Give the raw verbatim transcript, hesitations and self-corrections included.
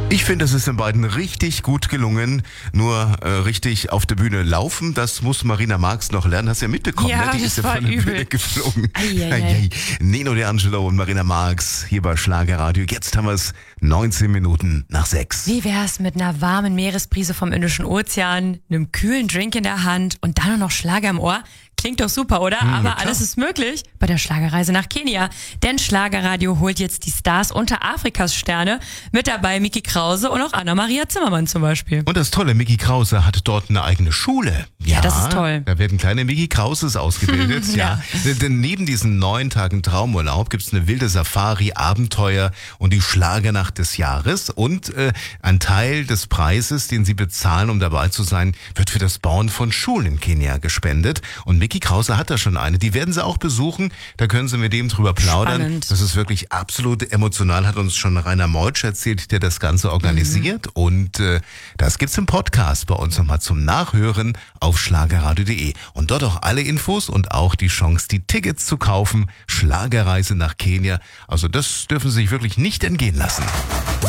Ich finde, es ist den beiden richtig gut gelungen. Nur äh, richtig auf der Bühne laufen, das muss Marina Marx noch lernen. Hast du ja mitbekommen, Ja, ne? Die das ist ja war von der übel. Bühne geflogen. Ei, ei, Ei, ei. ei. Nino D'Angelo und Marina Marx hier bei Schlagerradio. Jetzt haben wir es neunzehn Minuten nach sechs. Wie wär's mit einer warmen Meeresbrise vom Indischen Ozean, einem kühlen Drink in der Hand und dann noch Schlager im Ohr? Klingt doch super, oder? Hm, Aber klar. alles ist möglich bei der Schlagerreise nach Kenia. Denn Schlagerradio holt jetzt die Stars unter Afrikas Sterne. Mit dabei Micky Krause und auch Anna-Maria Zimmermann zum Beispiel. Und das Tolle, Micky Krause hat dort eine eigene Schule. Ja, das ist toll. Da werden kleine Micky Krauses ausgebildet. ja. Denn neben diesen neun Tagen Traumurlaub gibt's eine wilde Safari, Abenteuer und die Schlagernacht des Jahres. Und äh, ein Teil des Preises, den sie bezahlen, um dabei zu sein, wird für das Bauen von Schulen in Kenia gespendet. Und Micky Krause hat da schon eine. Die werden sie auch besuchen. Da können sie mit dem drüber plaudern. Spannend. Das ist wirklich absolut emotional, hat uns schon Rainer Meutsch erzählt, der das Ganze organisiert. Mhm. Und äh, das gibt's im Podcast bei uns nochmal zum Nachhören auf schlagerradio punkt de. Und dort auch alle Infos und auch die Chance, die Tickets zu kaufen. Schlagerreise nach Kenia. Also das dürfen Sie sich wirklich nicht entgehen lassen.